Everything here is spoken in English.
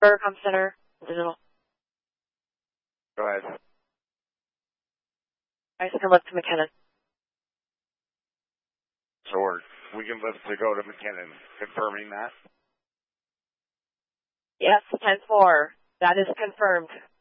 Burcom Center, Digital. Go ahead. I can lift to McKinnon. So we can lift to go to McKinnon, confirming that? Yes, 10-4. That is confirmed.